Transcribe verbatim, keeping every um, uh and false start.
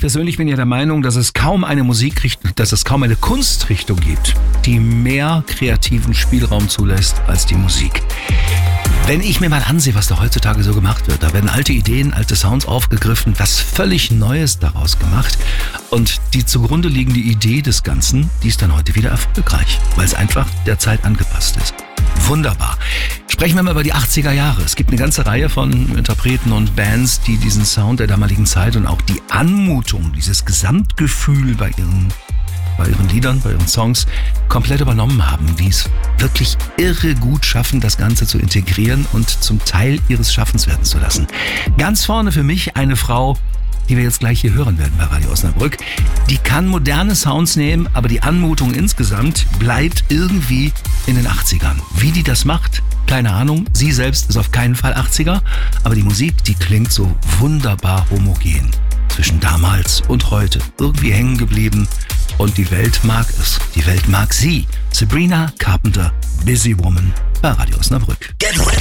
persönlich bin ja der Meinung, dass es kaum eine Musikrichtung, dass es kaum eine Kunstrichtung gibt, die mehr kreativen Spielraum zulässt als die Musik. Wenn ich mir mal ansehe, was da heutzutage so gemacht wird, da werden alte Ideen, alte Sounds aufgegriffen, was völlig Neues daraus gemacht und die zugrunde liegende Idee des Ganzen, die ist dann heute wieder erfolgreich, weil es einfach der Zeit angepasst ist. Wunderbar. Sprechen wir mal über die achtziger Jahre. Es gibt eine ganze Reihe von Interpreten und Bands, die diesen Sound der damaligen Zeit und auch die Anmutung, dieses Gesamtgefühl bei ihren bei ihren Liedern, bei ihren Songs komplett übernommen haben, die es wirklich irre gut schaffen, das Ganze zu integrieren und zum Teil ihres Schaffens werden zu lassen. Ganz vorne für mich eine Frau, die wir jetzt gleich hier hören werden bei Radio Osnabrück. Die kann moderne Sounds nehmen, aber die Anmutung insgesamt bleibt irgendwie in den achtzigern. Wie die das macht, keine Ahnung. Sie selbst ist auf keinen Fall achtziger, aber die Musik, die klingt so wunderbar homogen. Zwischen damals und heute irgendwie hängen geblieben. Und die Welt mag es. Die Welt mag sie. Sabrina Carpenter, Busy Woman bei Radio Osnabrück. Get ready.